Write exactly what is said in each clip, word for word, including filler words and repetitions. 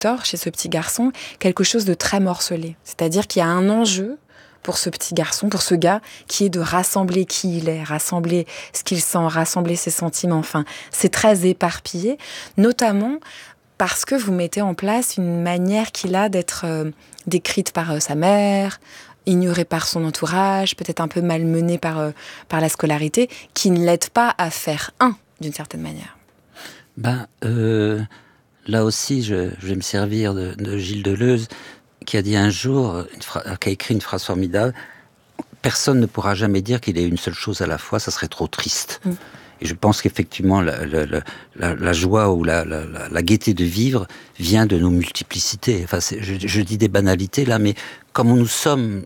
Victor, chez ce petit garçon, quelque chose de très morcelé. C'est-à-dire qu'il y a un enjeu pour ce petit garçon, pour ce gars, qui est de rassembler qui il est, rassembler ce qu'il sent, rassembler ses sentiments. Enfin, c'est très éparpillé, notamment parce que vous mettez en place une manière qu'il a d'être euh, décrite par euh, sa mère, ignorée par son entourage, peut-être un peu malmenée par, euh, par la scolarité, qui ne l'aide pas à faire un, d'une certaine manière. Ben, euh, là aussi, je, je vais me servir de, de Gilles Deleuze, qui a dit un jour, une fra- qui a écrit une phrase formidable, personne ne pourra jamais dire qu'il est une seule chose à la fois, ça serait trop triste. Mm. Et je pense qu'effectivement, la, la, la, la joie ou la, la, la gaieté de vivre vient de nos multiplicités. Enfin, c'est, je, je dis des banalités là, mais comme nous sommes,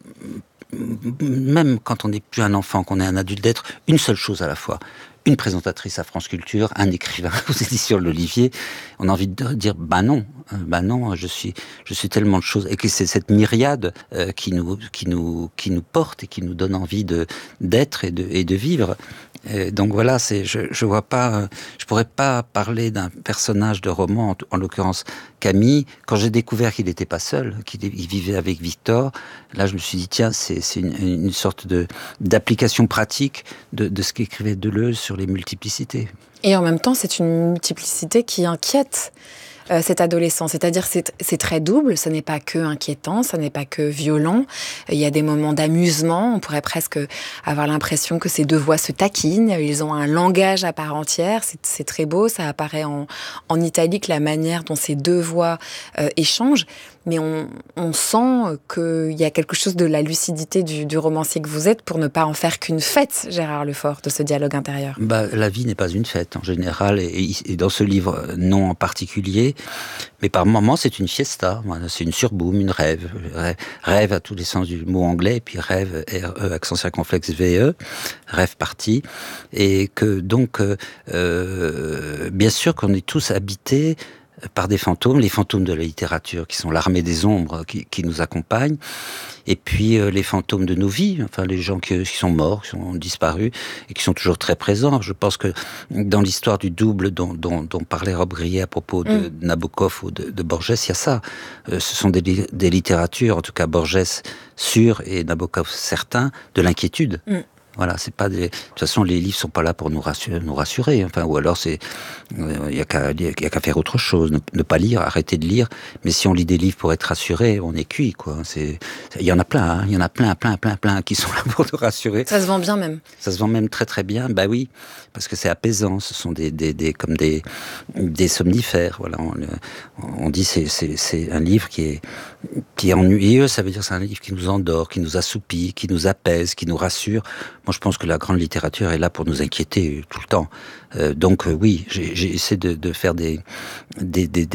même quand on n'est plus un enfant, qu'on est un adulte, d'être une seule chose à la fois. Une présentatrice à France Culture, un écrivain aux éditions de l'Olivier, on a envie de dire bah non, bah non, je suis, je suis tellement de choses, et que c'est cette myriade euh, qui nous, qui nous, qui nous porte et qui nous donne envie de d'être et de et de vivre. Et donc voilà, c'est, je, je vois pas, je pourrais pas parler d'un personnage de roman, en, en l'occurrence Camille. Quand j'ai découvert qu'il n'était pas seul, qu'il il vivait avec Victor, là je me suis dit tiens, c'est, c'est une, une sorte de d'application pratique de, de ce qu'écrivait Deleuze sur les multiplicités. Et en même temps, c'est une multiplicité qui inquiète euh, cet adolescent. C'est-à-dire c'est, c'est très double, ce n'est pas que inquiétant, ce n'est pas que violent. Il y a des moments d'amusement, on pourrait presque avoir l'impression que ces deux voix se taquinent, ils ont un langage à part entière, c'est, c'est très beau, ça apparaît en, en italique, la manière dont ces deux voix euh, échangent. Mais on, on sent qu'il y a quelque chose de la lucidité du, du romancier que vous êtes pour ne pas en faire qu'une fête, Gérard Lefort, de ce dialogue intérieur. Bah, la vie n'est pas une fête en général, et, et dans ce livre, non en particulier, mais par moments c'est une fiesta, c'est une surboom, une rêve, rêve, rêve à tous les sens du mot anglais, et puis rêve, R E, accent circonflexe V E, rêve parti, et que donc, euh, bien sûr qu'on est tous habités par des fantômes, les fantômes de la littérature, qui sont l'armée des ombres qui, qui nous accompagnent, et puis euh, les fantômes de nos vies, enfin les gens qui, qui sont morts, qui sont disparus, et qui sont toujours très présents. Je pense que dans l'histoire du double dont, dont, dont parlait Rob Grillet à propos de, mm. de Nabokov ou de, de Borges, il y a ça. Euh, ce sont des, des littératures, en tout cas Borges sûr, et Nabokov certain, de l'inquiétude. Mm. Voilà, c'est pas des. De toute façon, les livres sont pas là pour nous rassurer, nous rassurer. Enfin, ou alors c'est, il euh, y a qu'à, y a qu'à faire autre chose, ne, ne pas lire, arrêter de lire. Mais si on lit des livres pour être rassuré, on est cuit, quoi. C'est, il y en a plein, il hein, y en a plein, plein, plein, plein qui sont là pour nous rassurer. Ça se vend bien même. Ça se vend même très, très bien. Bah oui, parce que c'est apaisant. Ce sont des, des, des comme des, des somnifères. Voilà, on, on dit c'est, c'est, c'est un livre qui est, qui est ennuyeux. Ça veut dire c'est un livre qui nous endort, qui nous assoupit, qui nous apaise, qui nous rassure. Moi, je pense que la grande littérature est là pour nous inquiéter tout le temps. Euh, donc, euh, oui, j'ai, j'ai essayé de, de faire des, des, des,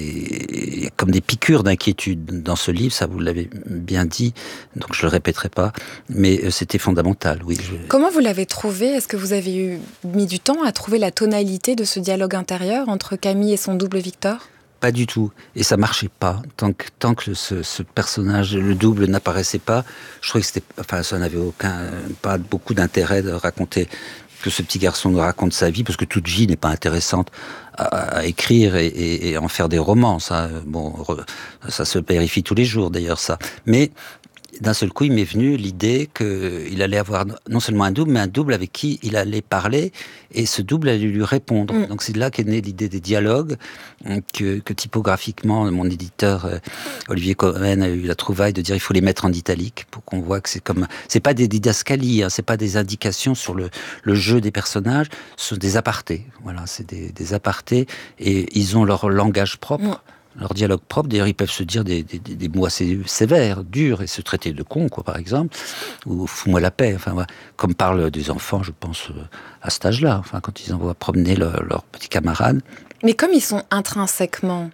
des, comme des piqûres d'inquiétude dans ce livre. Ça, vous l'avez bien dit, donc je le répéterai pas. Mais euh, c'était fondamental, oui. Je... Comment vous l'avez trouvé ? Est-ce que vous avez eu, mis du temps à trouver la tonalité de ce dialogue intérieur entre Camille et son double Victor ? Pas du tout. Et ça marchait pas. Tant que, tant que ce, ce personnage, le double, n'apparaissait pas, je trouvais que c'était, enfin, ça n'avait aucun, pas beaucoup d'intérêt de raconter, que ce petit garçon nous raconte sa vie, parce que toute vie n'est pas intéressante à, à écrire et, et, et en faire des romans. Ça, bon, ça se vérifie tous les jours, d'ailleurs, ça. Mais, d'un seul coup, il m'est venu l'idée qu'il allait avoir non seulement un double, mais un double avec qui il allait parler, et ce double allait lui répondre. Mm. Donc c'est de là qu'est née l'idée des dialogues, que, que typographiquement, mon éditeur euh, Olivier Cohen a eu la trouvaille de dire il faut les mettre en italique, pour qu'on voit que c'est comme... C'est pas des didascalies, hein, c'est pas des indications sur le, le jeu des personnages, ce sont des apartés. Voilà, c'est des, des apartés, et ils ont leur langage propre. Mm. Leur dialogue propre, d'ailleurs, ils peuvent se dire des, des, des mots assez sévères, durs, et se traiter de con, quoi, par exemple, ou fous-moi la paix, enfin, voilà. Comme parlent des enfants, je pense, à cet âge-là, enfin, quand ils envoient promener leurs leur petits camarades. Mais comme ils sont intrinsèquement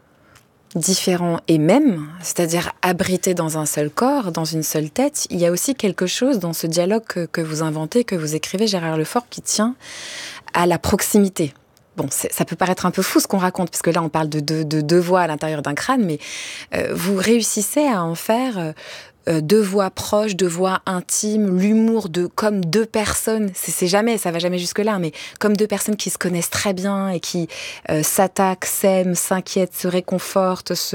différents et mêmes, c'est-à-dire abrités dans un seul corps, dans une seule tête, il y a aussi quelque chose dans ce dialogue que, que vous inventez, que vous écrivez, Gérard Lefort, qui tient à la proximité. Bon, ça peut paraître un peu fou ce qu'on raconte, parce que là, on parle de deux de, de voix à l'intérieur d'un crâne, mais euh, vous réussissez à en faire euh, euh, deux voix proches, deux voix intimes, l'humour de comme deux personnes. C'est, c'est jamais, ça va jamais jusque là, mais comme deux personnes qui se connaissent très bien et qui euh, s'attaquent, s'aiment, s'inquiètent, se réconfortent, se